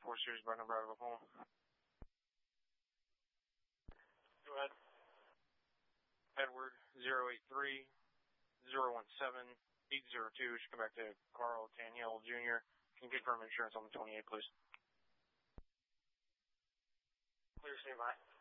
Series by number out of a phone. Go ahead. Edward 083-017-802. Should come back to Carl Tanhill Jr. Can you confirm insurance on the 28, please? Clear, stand by.